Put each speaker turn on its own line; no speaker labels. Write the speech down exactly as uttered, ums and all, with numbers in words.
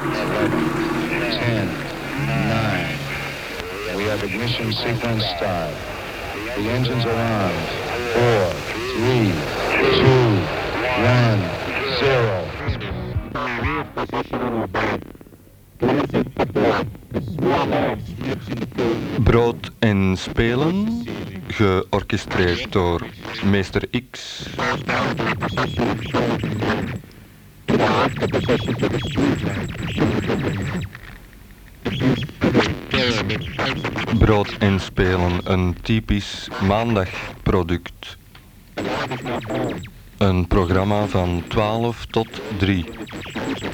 eleven, ten, nine. We have ignition sequence start. The engines are on. four, three, two, one, zero.
Brood en spelen, georchestreerd door meester X. Brood en spelen, een typisch maandagproduct. Een programma van twaalf tot drie.